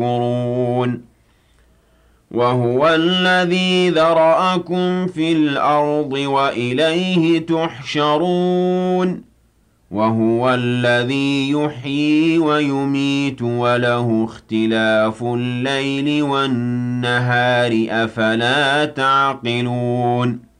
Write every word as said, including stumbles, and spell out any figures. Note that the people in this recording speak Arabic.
تشكرون وهو الذي ذرأكم في الأرض وإليه تحشرون وهو الذي يحيي ويميت وله اختلاف الليل والنهار أفلا تعقلون